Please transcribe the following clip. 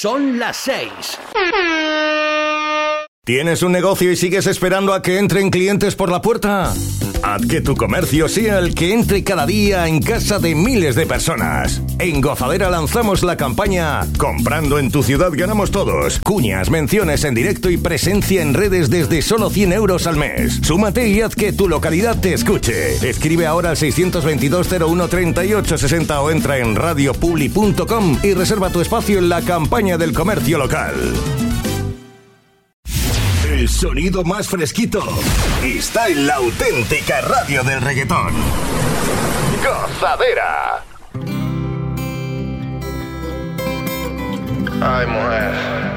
Son las 6. ¿Tienes un negocio y sigues esperando a que entren clientes por la puerta? Haz que tu comercio sea el que entre cada día en casa de miles de personas. En Gozadera lanzamos la campaña Comprando en tu ciudad ganamos todos. Cuñas, menciones en directo y presencia en redes desde solo 100 euros al mes. Súmate y haz que tu localidad te escuche. Escribe ahora al 622 01 38 60 o entra en radiopubli.com y reserva tu espacio en la campaña del comercio local. El sonido más fresquito está en la auténtica radio del reggaetón. Gozadera. Ay, mujer.